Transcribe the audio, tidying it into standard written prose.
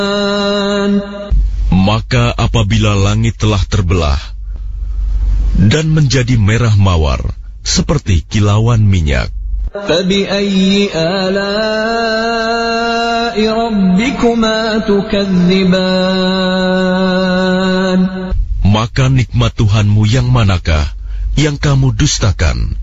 Maka apabila langit telah terbelah dan menjadi merah mawar seperti kilauan minyak, فَبِأَيِّ آلَاءِ رَبِّكُمَا تُكَذِّبَانِ. maka nikmat Tuhanmu yang manakah yang kamu dustakan?